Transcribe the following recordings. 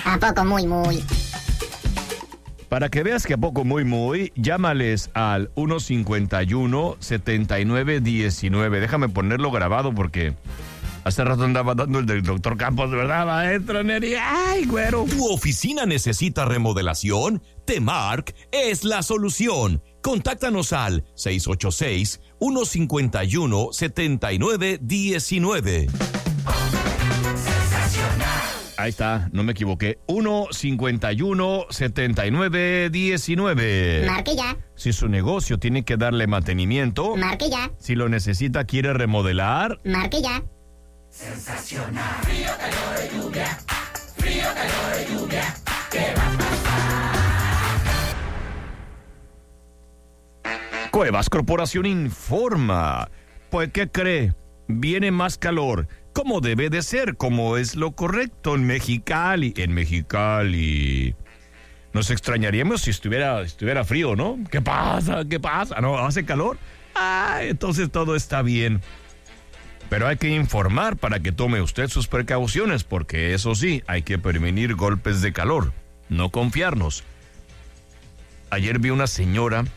¿A poco muy? Para que veas que a poco muy, llámales al 151-7919. Déjame ponerlo grabado porque hace rato andaba dando el del doctor Campos, ¿verdad, maestro Neri? ¡Ay, güero! ¿Tu oficina necesita remodelación? Temark es la solución. Contáctanos al 686-151-7919. Ahí está, no me equivoqué. 151-7919. Marque ya. Si su negocio tiene que darle mantenimiento. Marque ya. Si lo necesita, quiere remodelar. Marque ya. Sensacional. Frío, calor y lluvia. Frío, calor y lluvia. ¿Qué va a pasar? Cuevas Corporación informa. Pues, ¿qué cree? Viene más calor. Como debe de ser, como es lo correcto en Mexicali. Nos extrañaríamos si estuviera frío, ¿no? ¿Qué pasa? ¿No hace calor? Entonces todo está bien. Pero hay que informar para que tome usted sus precauciones, porque eso sí, hay que prevenir golpes de calor, no confiarnos. Ayer vi una señora,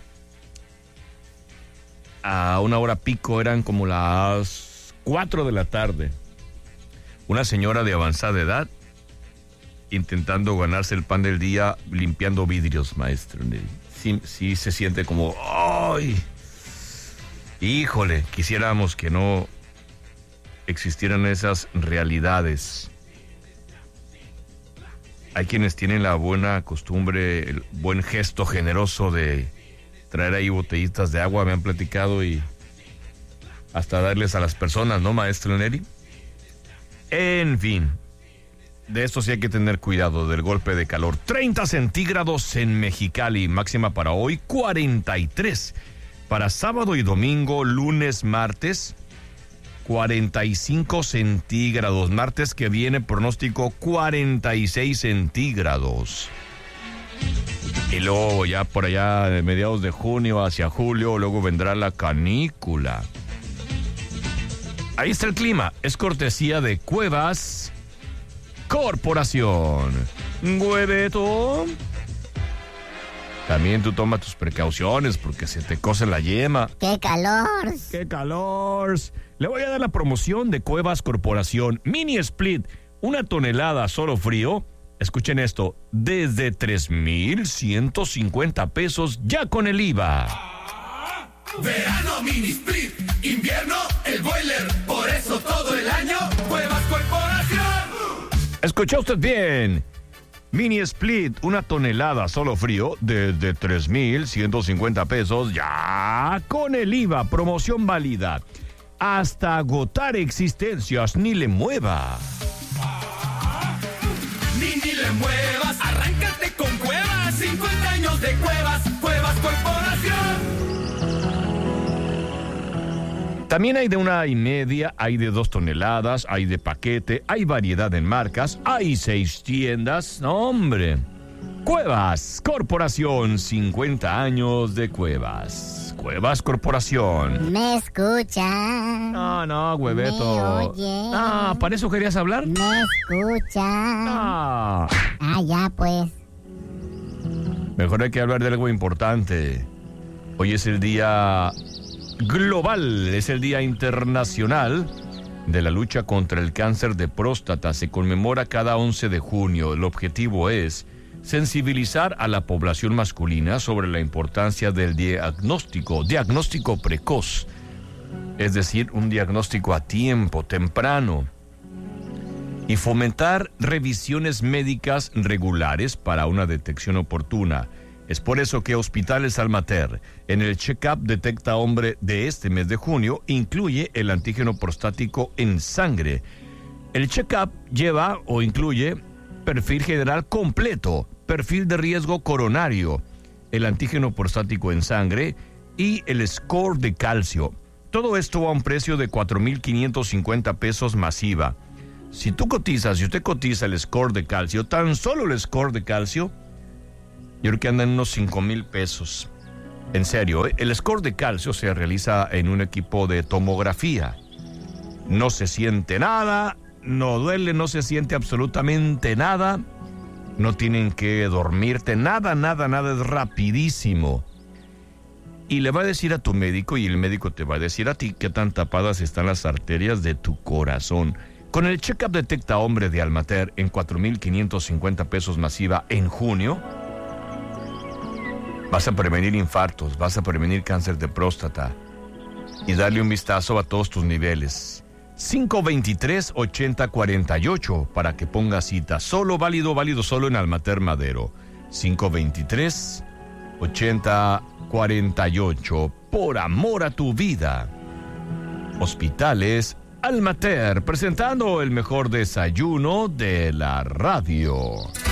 a una hora pico, eran como las 4 de la tarde. Una señora de avanzada edad intentando ganarse el pan del día limpiando vidrios, maestro. Sí se siente como, ¡ay! Híjole, quisiéramos que no existieran esas realidades. Hay quienes tienen la buena costumbre, el buen gesto generoso de traer ahí botellitas de agua, me han platicado, y hasta darles a las personas, ¿no, maestro Neri? En fin, de esto sí hay que tener cuidado, del golpe de calor. 30 centígrados en Mexicali, máxima para hoy 43. Para sábado y domingo, lunes, martes, 45 centígrados. Martes que viene, pronóstico 46 centígrados. Y luego ya por allá, de mediados de junio hacia julio, luego vendrá la canícula. Ahí está el clima, es cortesía de Cuevas Corporación. Hueveto. También tú toma tus precauciones porque se te cose la yema. ¡Qué calor! ¡Qué calor! Le voy a dar la promoción de Cuevas Corporación. Mini Split, 1 tonelada solo frío. Escuchen esto, desde 3,150 pesos ya con el IVA. Verano Mini Split, invierno el boiler, por eso todo el año Cuevas Corporación. Escuchó usted bien. Mini Split, 1 tonelada solo frío, desde 3,150 pesos ya con el IVA. Promoción válida hasta agotar existencias. Ni le mueva. Ni le muevas, arráncate con Cuevas. 50 años de Cuevas, Cuevas Corporación. También hay de 1,5, hay de 2 toneladas, hay de paquete, hay variedad en marcas, hay 6 tiendas. ¡No, hombre! Cuevas Corporación, 50 años de Cuevas. Cuevas Corporación. ¿Me escucha? No, hueveto. ¿Me oye? ¿Para eso querías hablar? ¿Me escucha? Ya pues. Mejor hay que hablar de algo importante. Hoy es el día global, es el Día Internacional de la lucha contra el cáncer de próstata. Se conmemora cada 11 de junio. El objetivo es sensibilizar a la población masculina sobre la importancia del diagnóstico precoz. Es decir, un diagnóstico a tiempo, temprano. Y fomentar revisiones médicas regulares para una detección oportuna. Es por eso que Hospitales Almater, en el check-up Detecta Hombre de este mes de junio, incluye el antígeno prostático en sangre. El check-up lleva o incluye perfil general completo, perfil de riesgo coronario, el antígeno prostático en sangre y el score de calcio. Todo esto a un precio de 4,550 pesos masiva. Si usted cotiza el score de calcio, tan solo el score de calcio, yo creo que anda en unos 5,000 pesos. En serio, el score de calcio se realiza en un equipo de tomografía. No se siente nada, no duele, no se siente absolutamente nada. No tienen que dormirte, nada, es rapidísimo. Y le va a decir a tu médico y el médico te va a decir a ti qué tan tapadas están las arterias de tu corazón. Con el Check-up Detecta Hombre de Almater en 4,550 pesos masiva en junio, vas a prevenir infartos, vas a prevenir cáncer de próstata y darle un vistazo a todos tus niveles. 523-8048 para que pongas cita. Válido solo en Almater Madero. 523-8048. Por amor a tu vida. Hospitales Almater, presentando el mejor desayuno de la radio.